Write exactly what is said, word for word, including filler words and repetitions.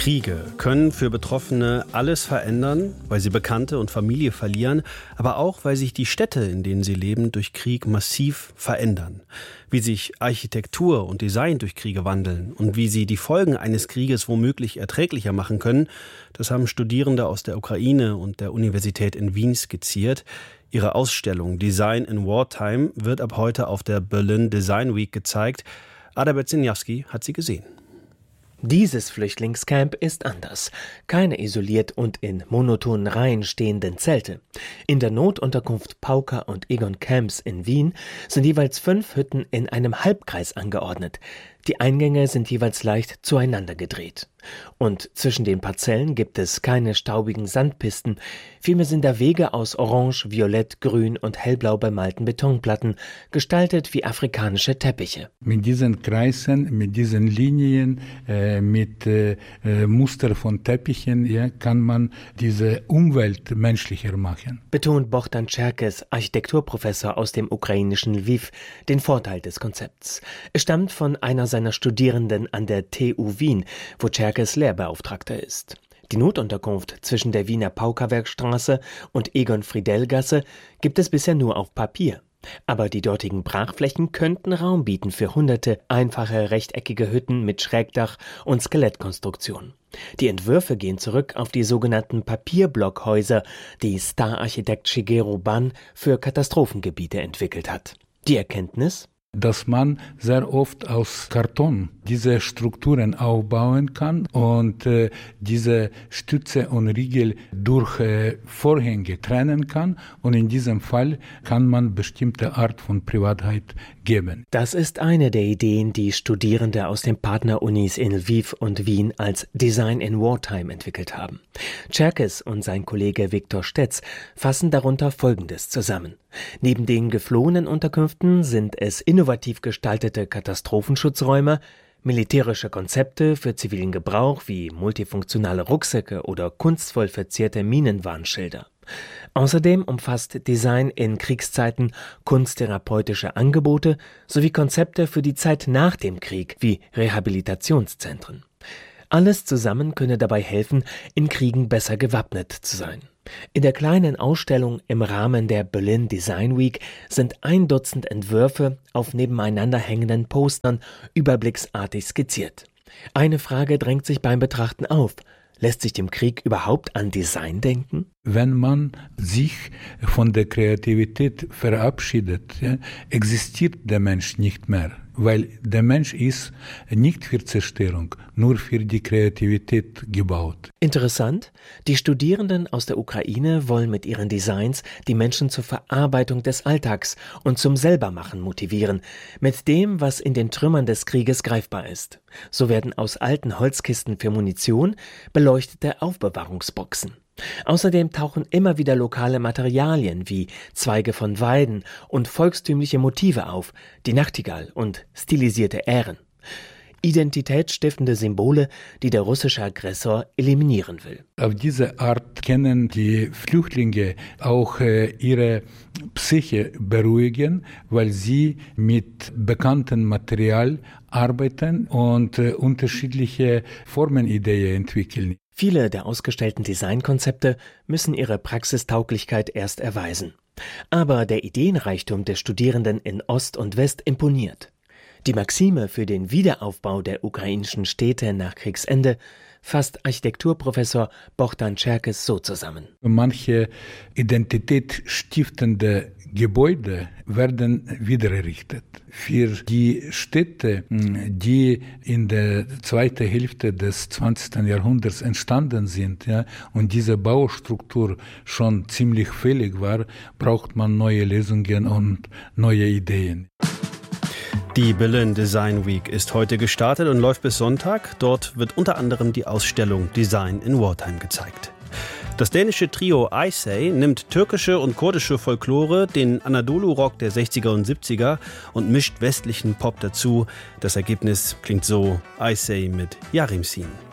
Kriege können für Betroffene alles verändern, weil sie Bekannte und Familie verlieren, aber auch, weil sich die Städte, in denen sie leben, durch Krieg massiv verändern. Wie sich Architektur und Design durch Kriege wandeln und wie sie die Folgen eines Krieges womöglich erträglicher machen können, das haben Studierende aus der Ukraine und der Universität in Wien skizziert. Ihre Ausstellung Design in Wartime wird ab heute auf der Berlin Design Week gezeigt. Ada Berziniawski hat sie gesehen. Dieses Flüchtlingscamp ist anders. Keine isoliert und in monotonen Reihen stehenden Zelte. In der Notunterkunft Pauker und Egon Camps in Wien sind jeweils fünf Hütten in einem Halbkreis angeordnet. Die Eingänge sind jeweils leicht zueinander gedreht. Und zwischen den Parzellen gibt es keine staubigen Sandpisten, vielmehr sind da Wege aus orange, violett, grün und hellblau bemalten Betonplatten, gestaltet wie afrikanische Teppiche. Mit diesen Kreisen, mit diesen Linien, äh, mit äh, Muster von Teppichen, ja, kann man diese Umwelt menschlicher machen. Betont Bohdan Cherkes, Architekturprofessor aus dem ukrainischen Lviv, den Vorteil des Konzepts. Es stammt von einer seiner Studierenden an der T U Wien, wo Cherkes Lehrbeauftragter ist. Die Notunterkunft zwischen der Wiener Paukerwerkstraße und Egon-Friedell-Gasse gibt es bisher nur auf Papier. Aber die dortigen Brachflächen könnten Raum bieten für hunderte einfache rechteckige Hütten mit Schrägdach und Skelettkonstruktion. Die Entwürfe gehen zurück auf die sogenannten Papierblockhäuser, die Star-Architekt Shigeru Ban für Katastrophengebiete entwickelt hat. Die Erkenntnis? Dass man sehr oft aus Karton diese Strukturen aufbauen kann und äh, diese Stütze und Riegel durch äh, Vorhänge trennen kann, und in diesem Fall kann man bestimmte Art von Privatheit geben. Das ist eine der Ideen, die Studierende aus den Partnerunis in Lviv und Wien als Design in Wartime entwickelt haben. Cherkes und sein Kollege Viktor Stetz fassen darunter Folgendes zusammen. Neben den geflohenen Unterkünften sind es innovativ gestaltete Katastrophenschutzräume, militärische Konzepte für zivilen Gebrauch wie multifunktionale Rucksäcke oder kunstvoll verzierte Minenwarnschilder. Außerdem umfasst Design in Kriegszeiten kunsttherapeutische Angebote sowie Konzepte für die Zeit nach dem Krieg wie Rehabilitationszentren. Alles zusammen könne dabei helfen, in Kriegen besser gewappnet zu sein. In der kleinen Ausstellung im Rahmen der Berlin Design Week sind ein Dutzend Entwürfe auf nebeneinander hängenden Postern überblicksartig skizziert. Eine Frage drängt sich beim Betrachten auf. Lässt sich dem Krieg überhaupt an Design denken? Wenn man sich von der Kreativität verabschiedet, ja, existiert der Mensch nicht mehr. Weil der Mensch ist nicht für Zerstörung, nur für die Kreativität gebaut. Interessant, die Studierenden aus der Ukraine wollen mit ihren Designs die Menschen zur Verarbeitung des Alltags und zum Selbermachen motivieren, mit dem, was in den Trümmern des Krieges greifbar ist. So werden aus alten Holzkisten für Munition beleuchtete Aufbewahrungsboxen. Außerdem tauchen immer wieder lokale Materialien wie Zweige von Weiden und volkstümliche Motive auf, die Nachtigall und stilisierte Ähren. Identitätsstiftende Symbole, die der russische Aggressor eliminieren will. Auf diese Art können die Flüchtlinge auch äh, ihre Psyche beruhigen, weil sie mit bekanntem Material arbeiten und äh, unterschiedliche Formenideen entwickeln. Viele der ausgestellten Designkonzepte müssen ihre Praxistauglichkeit erst erweisen. Aber der Ideenreichtum der Studierenden in Ost und West imponiert. Die Maxime für den Wiederaufbau der ukrainischen Städte nach Kriegsende fasst Architekturprofessor Bohdan Cherkes so zusammen. Manche identitätsstiftende Gebäude werden wieder errichtet. Für die Städte, die in der zweiten Hälfte des zwanzigsten Jahrhunderts entstanden sind, ja, und diese Baustruktur schon ziemlich fällig war, braucht man neue Lösungen und neue Ideen. Die Berlin Design Week ist heute gestartet und läuft bis Sonntag. Dort wird unter anderem die Ausstellung Design in Wartime gezeigt. Das dänische Trio Icey nimmt türkische und kurdische Folklore, den Anadolu-Rock der sechziger und siebziger und mischt westlichen Pop dazu. Das Ergebnis klingt so: Icey mit Yarimsin.